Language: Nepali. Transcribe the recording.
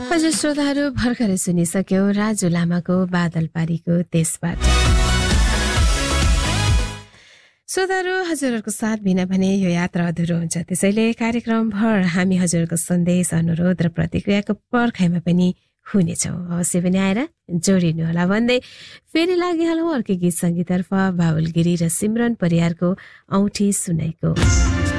हजुर श्रोताहरू भर्खरै सुनिसक्यौ राजु लामाको बादल पारीको देशबाट। श्रोताहरू हजुरहरूको साथ बिना भने यो यात्रा अधुरो हुन्छ, त्यसैले कार्यक्रमभर हामी हजुरहरूको सन्देश, अनुरोध र प्रतिक्रियाको पर्खाइमा पनि हुनेछौँ। अवश्य पनि आएर जोडिनुहोला भन्दै फेरि लागिहालौँ अर्कै गीत सङ्गीततर्फ। बाबुल गिरी र सिमरन परियारको औँठी सुनाइको।